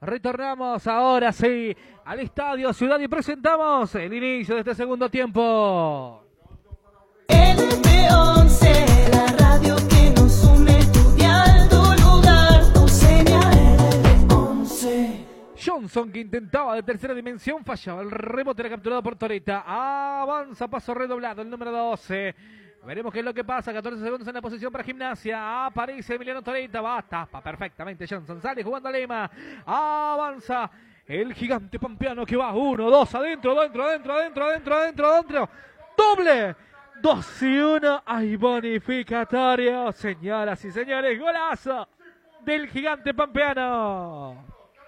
Retornamos ahora sí al Estadio Ciudad y presentamos el inicio de este segundo tiempo. LB11, la radio que nos une, tu dial, tu lugar, tu señal. LB11. Johnson, que intentaba de tercera dimensión, fallaba. El rebote era capturado por Torita. Avanza, paso redoblado, el número 12. Veremos qué es lo que pasa. 14 segundos en la posición para Gimnasia. Aparece Emiliano Torita. Va, tapa perfectamente Johnson. Sale jugando a Lema. Avanza el gigante pampeano que va. 1, 2, adentro. Doble. 2 y 1. Hay bonificatorio. Señoras y señores, golazo del gigante pampeano.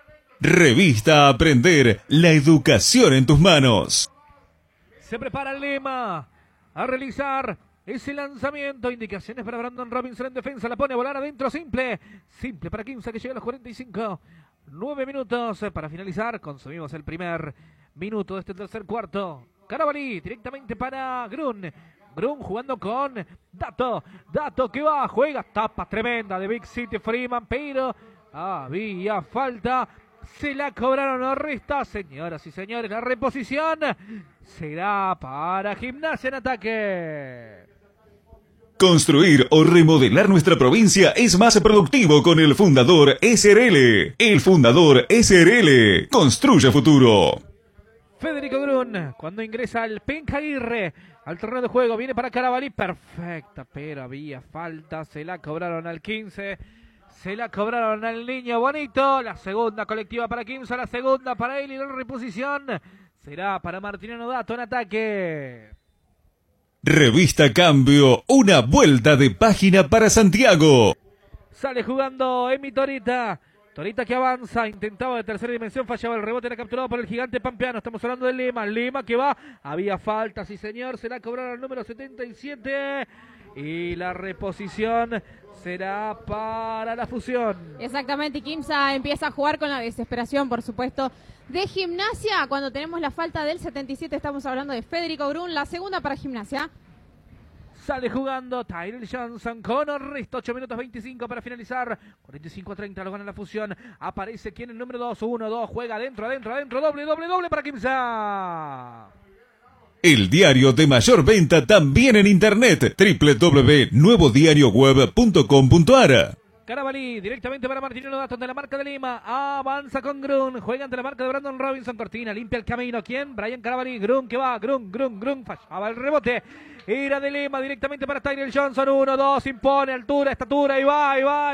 Revista Aprender, la educación en tus manos. Se prepara Lema a realizar ese lanzamiento. Indicaciones para Brandon Robinson en defensa. La pone a volar adentro. Simple para Quimsa, que llega a los 45. 9 minutos para finalizar. Consumimos el primer minuto de este tercer cuarto. Carabalí directamente para Grun. Grun jugando con Dato. Dato que va, juega. Tapa tremenda de Big City Freeman, pero había falta. Se la cobraron a resta. Señoras y señores, la reposición será para Gimnasia en ataque. Construir o remodelar nuestra provincia es más productivo con el Fundador SRL. El Fundador SRL construye futuro. Federico Grun, cuando ingresa al Penca Aguirre al terreno de juego, viene para Carabalí. Perfecta, pero había falta. Se la cobraron al 15. Se la cobraron al niño bonito. La segunda colectiva para Quimsa, la segunda para él y la reposición será para Martiniano Dato en ataque. Revista Cambio, una vuelta de página para Santiago. Sale jugando Emi Torita. Torita que avanza, intentaba de tercera dimensión, fallaba el rebote, era capturado por el gigante pampeano. Estamos hablando de Lema. Lema que va, había falta, sí señor, se la cobraron al número 77. Y la reposición será para la fusión. Exactamente, y Quimsa empieza a jugar con la desesperación, por supuesto, de Gimnasia. Cuando tenemos la falta del 77, estamos hablando de Federico Grun, la segunda para Gimnasia. Sale jugando Tyrell Johnson con Orristo, 8 minutos 25 para finalizar. 45-30 lo gana la fusión. Aparece quien el número 2, 1-2, juega adentro, doble para Quimsa. El diario de mayor venta también en internet, www.nuevodiarioweb.com.ar. Carabalí, directamente para Martiniano Dato, de la marca de Lima. Avanza con Grun, juega ante la marca de Brandon Robinson. Cortina, limpia el camino. ¿Quién? Brian Carabalí. Grun que va, Grun. Fallaba el rebote. Era de Lima, directamente para Tyrell Johnson. 1-2, impone altura, estatura. Y va.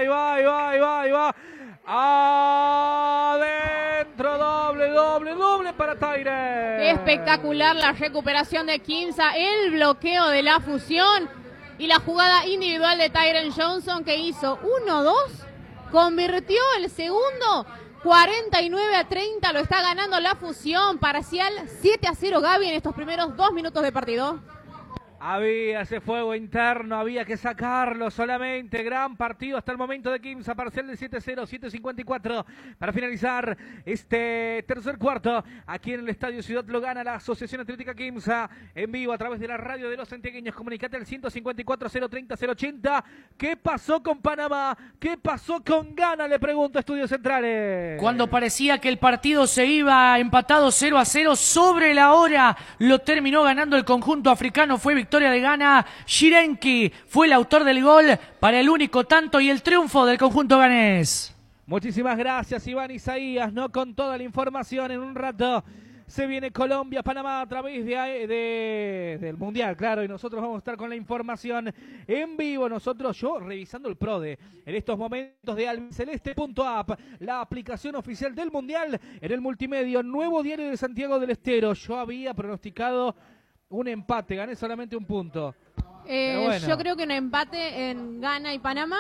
Adentro, doble para Tyrell. Espectacular la recuperación de Quimsa, el bloqueo de la fusión y la jugada individual de Tyrell Johnson, que hizo 1-2, convirtió el segundo. 49-30 lo está ganando la fusión. Parcial 7-0 Gaby en estos primeros 2 minutos de partido. Había ese fuego interno, había que sacarlo solamente. Gran partido hasta el momento de Quimsa, parcial de 7-0, 7-54 para finalizar este tercer cuarto. Aquí en el Estadio Ciudad lo gana la Asociación Atlética Quimsa en vivo a través de la radio de los santiagueños. Comunicate al 154-030-080. ¿Qué pasó con Panamá? ¿Qué pasó con Ghana? Le pregunto a Estudios Centrales. Cuando parecía que el partido se iba empatado 0-0, sobre la hora lo terminó ganando el conjunto africano. Fue victoria de Ghana. Shirenki fue el autor del gol para el único tanto y el triunfo del conjunto ganés. Muchísimas gracias, Iván Isaías, ¿no? Con toda la información en un rato. Se viene Colombia, Panamá a través del Mundial, claro, y nosotros vamos a estar con la información en vivo. Yo revisando el PRODE en estos momentos de albiceleste.app, la aplicación oficial del Mundial en el multimedio, nuevo diario de Santiago del Estero. Yo había pronosticado un empate, gané solamente un punto. Bueno. Yo creo que un empate en Ghana y Panamá.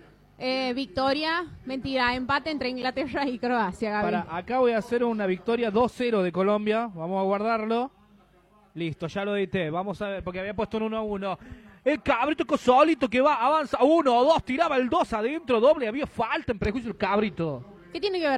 Victoria, empate entre Inglaterra y Croacia, Gaby. Acá voy a hacer una victoria 2-0 de Colombia. Vamos a guardarlo. Listo, ya lo edité. Vamos a ver, porque había puesto un 1-1. El cabrito solito que va, avanza 1-2, tiraba el 2 adentro, doble. Había falta en prejuicio el cabrito. ¿Qué tiene que ver?